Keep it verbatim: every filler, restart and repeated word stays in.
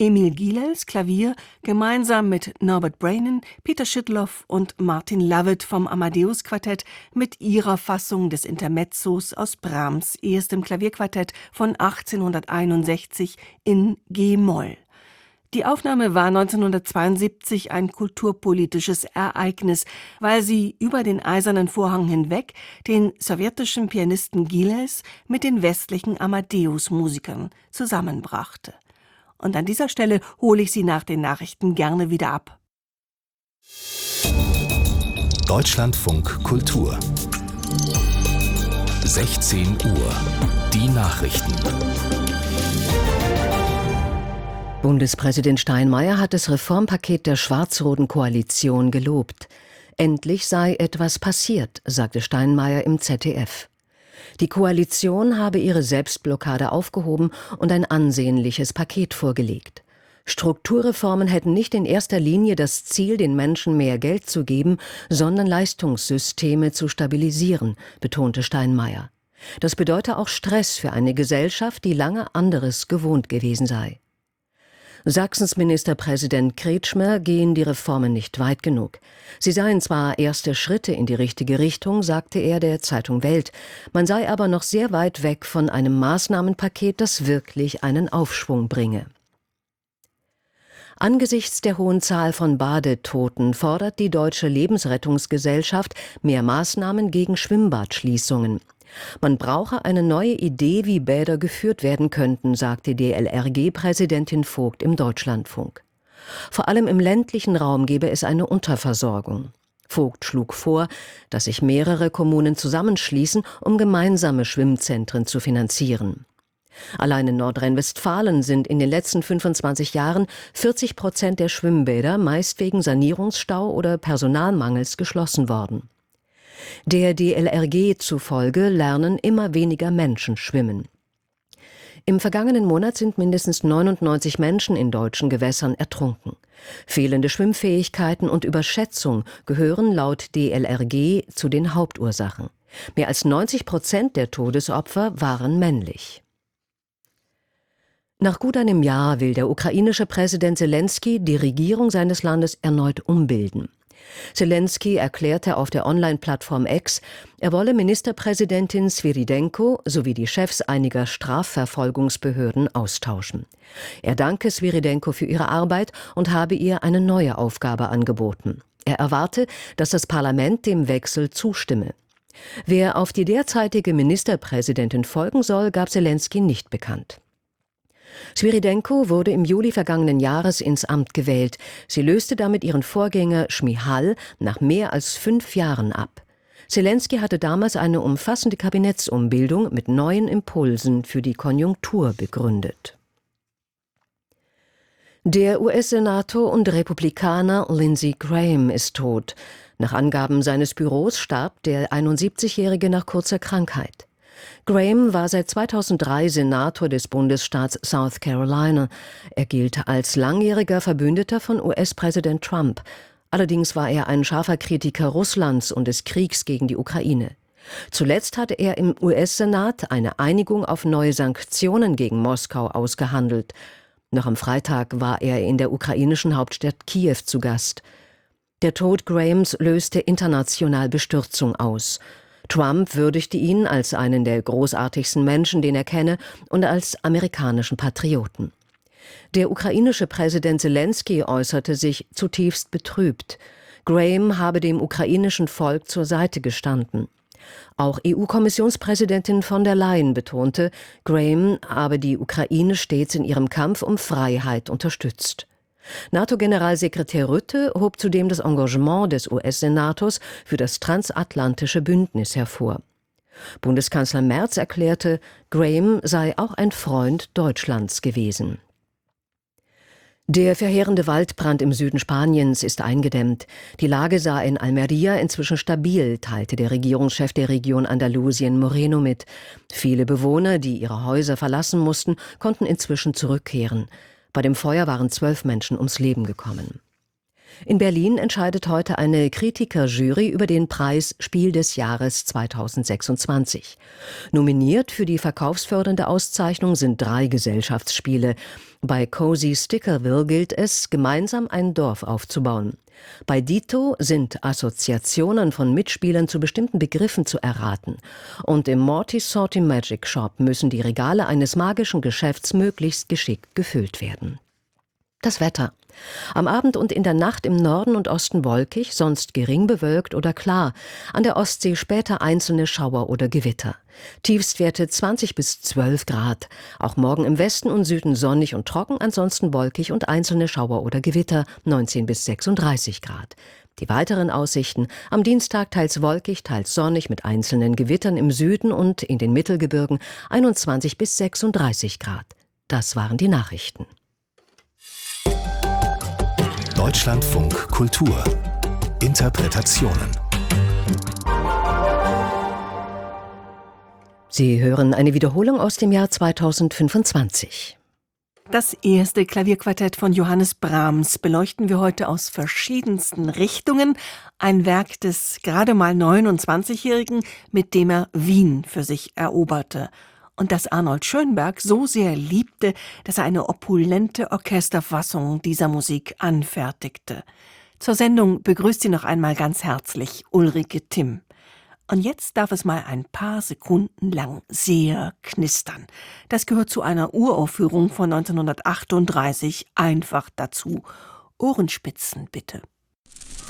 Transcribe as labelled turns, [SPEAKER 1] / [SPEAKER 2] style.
[SPEAKER 1] Emil Gilels Klavier gemeinsam mit Norbert Brainen, Peter Schüttloff und Martin Lovett vom Amadeus-Quartett mit ihrer Fassung des Intermezzos aus Brahms' erstem Klavierquartett von achtzehnhunderteinundsechzig in G-Moll. Die Aufnahme war neunzehnhundertzweiundsiebzig ein kulturpolitisches Ereignis, weil sie über den Eisernen Vorhang hinweg den sowjetischen Pianisten Gilels mit den westlichen Amadeus-Musikern zusammenbrachte. Und an dieser Stelle hole ich Sie nach den Nachrichten gerne wieder ab.
[SPEAKER 2] Deutschlandfunk Kultur sechzehn Uhr. Die Nachrichten.
[SPEAKER 3] Bundespräsident Steinmeier hat das Reformpaket der schwarz-roten Koalition gelobt. Endlich sei etwas passiert, sagte Steinmeier im Z D F. Die Koalition habe ihre Selbstblockade aufgehoben und ein ansehnliches Paket vorgelegt. Strukturreformen hätten nicht in erster Linie das Ziel, den Menschen mehr Geld zu geben, sondern Leistungssysteme zu stabilisieren, betonte Steinmeier. Das bedeute auch Stress für eine Gesellschaft, die lange anderes gewohnt gewesen sei. Sachsens Ministerpräsident Kretschmer gehen die Reformen nicht weit genug. Sie seien zwar erste Schritte in die richtige Richtung, sagte er der Zeitung Welt, man sei aber noch sehr weit weg von einem Maßnahmenpaket, das wirklich einen Aufschwung bringe. Angesichts der hohen Zahl von Badetoten fordert die Deutsche Lebensrettungsgesellschaft mehr Maßnahmen gegen Schwimmbadschließungen. Man brauche eine neue Idee, wie Bäder geführt werden könnten, sagte D L R G-Präsidentin Vogt im Deutschlandfunk. Vor allem im ländlichen Raum gebe es eine Unterversorgung. Vogt schlug vor, dass sich mehrere Kommunen zusammenschließen, um gemeinsame Schwimmzentren zu finanzieren. Allein in Nordrhein-Westfalen sind in den letzten fünfundzwanzig Jahren vierzig Prozent der Schwimmbäder meist wegen Sanierungsstau oder Personalmangels geschlossen worden. Der D L R G zufolge lernen immer weniger Menschen schwimmen. Im vergangenen Monat sind mindestens neunundneunzig Menschen in deutschen Gewässern ertrunken. Fehlende Schwimmfähigkeiten und Überschätzung gehören laut D L R G zu den Hauptursachen. Mehr als neunzig Prozent der Todesopfer waren männlich. Nach gut einem Jahr will der ukrainische Präsident Selenskyj die Regierung seines Landes erneut umbilden. Selenskyj erklärte auf der Online-Plattform X, er wolle Ministerpräsidentin Svyrydenko sowie die Chefs einiger Strafverfolgungsbehörden austauschen. Er danke Svyrydenko für ihre Arbeit und habe ihr eine neue Aufgabe angeboten. Er erwarte, dass das Parlament dem Wechsel zustimme. Wer auf die derzeitige Ministerpräsidentin folgen soll, gab Selenskyj nicht bekannt. Svyrydenko wurde im Juli vergangenen Jahres ins Amt gewählt. Sie löste damit ihren Vorgänger Schmihal nach mehr als fünf Jahren ab. Selenskyj hatte damals eine umfassende Kabinettsumbildung mit neuen Impulsen für die Konjunktur begründet. Der U S-Senator und Republikaner Lindsey Graham ist tot. Nach Angaben seines Büros starb der einundsiebzigjährige nach kurzer Krankheit. Graham war seit zweitausenddrei Senator des Bundesstaats South Carolina. Er gilt als langjähriger Verbündeter von U S-Präsident Trump. Allerdings war er ein scharfer Kritiker Russlands und des Kriegs gegen die Ukraine. Zuletzt hatte er im U S-Senat eine Einigung auf neue Sanktionen gegen Moskau ausgehandelt. Noch am Freitag war er in der ukrainischen Hauptstadt Kiew zu Gast. Der Tod Grahams löste international Bestürzung aus. Trump würdigte ihn als einen der großartigsten Menschen, den er kenne, und als amerikanischen Patrioten. Der ukrainische Präsident Selenskyj äußerte sich zutiefst betrübt. Graham habe dem ukrainischen Volk zur Seite gestanden. Auch E U-Kommissionspräsidentin von der Leyen betonte, Graham habe die Ukraine stets in ihrem Kampf um Freiheit unterstützt. NATO-Generalsekretär Rutte hob zudem das Engagement des U S-Senators für das transatlantische Bündnis hervor. Bundeskanzler Merz erklärte, Graham sei auch ein Freund Deutschlands gewesen. Der verheerende Waldbrand im Süden Spaniens ist eingedämmt. Die Lage sei in Almería inzwischen stabil, teilte der Regierungschef der Region Andalusien Moreno mit. Viele Bewohner, die ihre Häuser verlassen mussten, konnten inzwischen zurückkehren. Bei dem Feuer waren zwölf Menschen ums Leben gekommen. In Berlin entscheidet heute eine Kritikerjury über den Preis Spiel des Jahres zweitausendsechsundzwanzig. Nominiert für die verkaufsfördernde Auszeichnung sind drei Gesellschaftsspiele. Bei Cozy Stickerville gilt es, gemeinsam ein Dorf aufzubauen. Bei Dito sind Assoziationen von Mitspielern zu bestimmten Begriffen zu erraten. Und im Morty Sorty Magic Shop müssen die Regale eines magischen Geschäfts möglichst geschickt gefüllt werden. Das Wetter. Am Abend und in der Nacht im Norden und Osten wolkig, sonst gering bewölkt oder klar. An der Ostsee später einzelne Schauer oder Gewitter. Tiefstwerte zwanzig bis zwölf Grad. Auch morgen im Westen und Süden sonnig und trocken, ansonsten wolkig und einzelne Schauer oder Gewitter neunzehn bis sechsunddreißig Grad. Die weiteren Aussichten: am Dienstag teils wolkig, teils sonnig mit einzelnen Gewittern im Süden und in den Mittelgebirgen einundzwanzig bis sechsunddreißig Grad. Das waren die Nachrichten.
[SPEAKER 2] Deutschlandfunk Kultur. Interpretationen.
[SPEAKER 3] Sie hören eine Wiederholung aus dem Jahr zweitausendfünfundzwanzig.
[SPEAKER 1] Das erste Klavierquartett von Johannes Brahms beleuchten wir heute aus verschiedensten Richtungen. Ein Werk des gerade mal neunundzwanzigjährigen, mit dem er Wien für sich eroberte. Und das Arnold Schönberg so sehr liebte, dass er eine opulente Orchesterfassung dieser Musik anfertigte. Zur Sendung begrüßt sie noch einmal ganz herzlich Ulrike Timm. Und jetzt darf es mal ein paar Sekunden lang sehr knistern. Das gehört zu einer Uraufführung von neunzehnhundertachtunddreißig einfach dazu. Ohrenspitzen bitte.